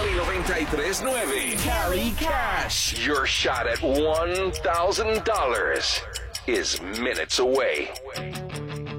Cali 93.9. Cali Cash. Your shot at $1,000 is minutes away.